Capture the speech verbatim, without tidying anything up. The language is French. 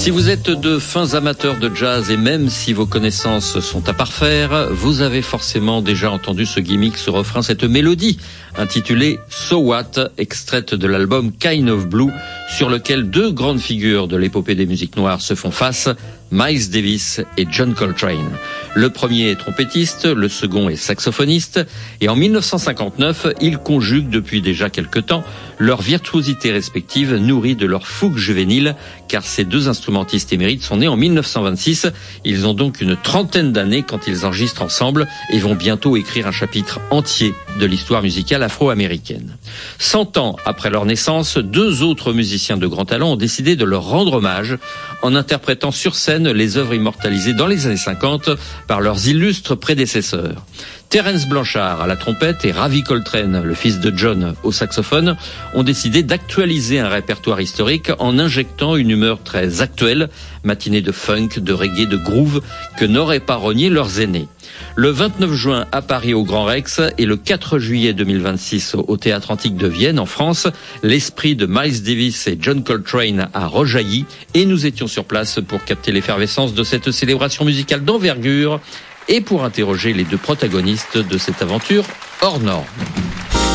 Si vous êtes de fins amateurs de jazz et même si vos connaissances sont à parfaire, vous avez forcément déjà entendu ce gimmick, ce refrain, cette mélodie intitulée So What, extraite de l'album Kind of Blue, sur lequel deux grandes figures de l'épopée des musiques noires se font face, Miles Davis et John Coltrane. Le premier est trompettiste, le second est saxophoniste, et en mille neuf cent cinquante-neuf, ils conjuguent depuis déjà quelque temps leur virtuosité respective nourrie de leur fougue juvénile, car ces deux instrumentistes émérites sont nés en mille neuf cent vingt-six. Ils ont donc une trentaine d'années quand ils enregistrent ensemble et vont bientôt écrire un chapitre entier de l'histoire musicale afro-américaine. Cent ans après leur naissance, deux autres musiciens de grand talent ont décidé de leur rendre hommage en interprétant sur scène les œuvres immortalisées dans les années cinquante par leurs illustres prédécesseurs. Terence Blanchard à la trompette et Ravi Coltrane, le fils de John, au saxophone, ont décidé d'actualiser un répertoire historique en injectant une humeur très actuelle, matinée de funk, de reggae, de groove, que n'auraient pas renié leurs aînés. Le vingt-neuf juin à Paris au Grand Rex et le quatre juillet deux mille vingt-six au Théâtre Antique de Vienne en France, l'esprit de Miles Davis et John Coltrane a rejailli et nous étions sur place pour capter l'effervescence de cette célébration musicale d'envergure et pour interroger les deux protagonistes de cette aventure hors norme.